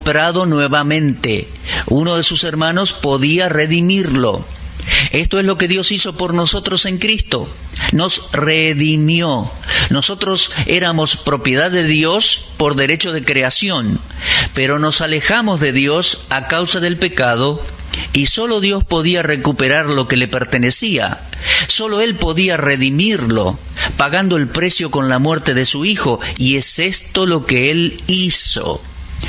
comprado nuevamente. Uno de sus hermanos podía redimirlo. Esto es lo que Dios hizo por nosotros en Cristo. Nos redimió. Nosotros éramos propiedad de Dios por derecho de creación, pero nos alejamos de Dios a causa del pecado, y solo Dios podía recuperar lo que le pertenecía. Solo Él podía redimirlo, pagando el precio con la muerte de su Hijo, y es esto lo que Él hizo.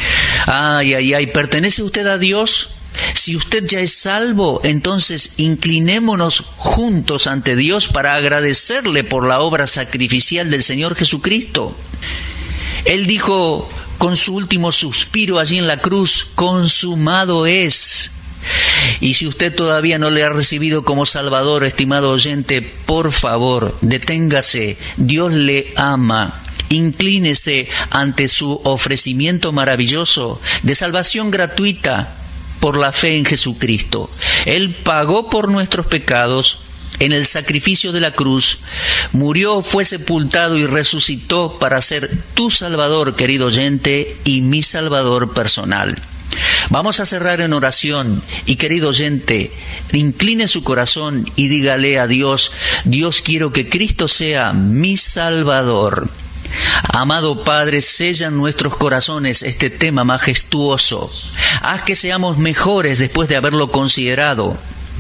¿Pertenece usted a Dios? Si usted ya es salvo, entonces inclinémonos juntos ante Dios para agradecerle por la obra sacrificial del Señor Jesucristo. Él dijo con su último suspiro allí en la cruz: consumado es. Y si usted todavía no le ha recibido como Salvador, estimado oyente, por favor, deténgase. Dios le ama. Inclínese ante su ofrecimiento maravilloso de salvación gratuita por la fe en Jesucristo. Él pagó por nuestros pecados en el sacrificio de la cruz, murió, fue sepultado y resucitó para ser tu Salvador, querido oyente, y mi Salvador personal. Vamos a cerrar en oración y, querido oyente, incline su corazón y dígale a Dios: Dios, quiero que Cristo sea mi Salvador. Amado Padre, sella en nuestros corazones este tema majestuoso. Haz que seamos mejores después de haberlo considerado.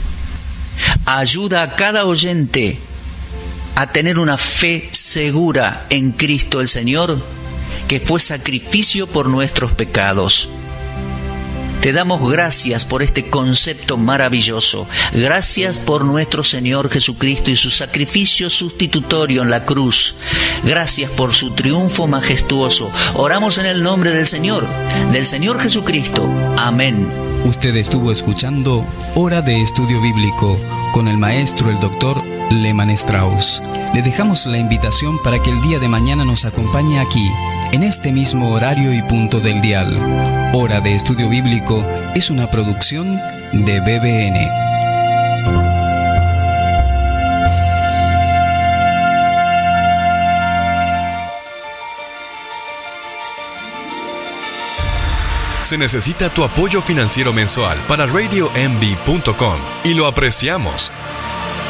Ayuda a cada oyente a tener una fe segura en Cristo el Señor, que fue sacrificio por nuestros pecados. Te damos gracias por este concepto maravilloso. Gracias por nuestro Señor Jesucristo y su sacrificio sustitutorio en la cruz. Gracias por su triunfo majestuoso. Oramos en el nombre del Señor Jesucristo. Amén. Usted estuvo escuchando Hora de Estudio Bíblico con el maestro, el doctor Lehmann Strauss. Le dejamos la invitación para que el día de mañana nos acompañe aquí, en este mismo horario y punto del dial. Hora de Estudio Bíblico es una producción de BBN. Se necesita tu apoyo financiero mensual para RadioMB.com y lo apreciamos.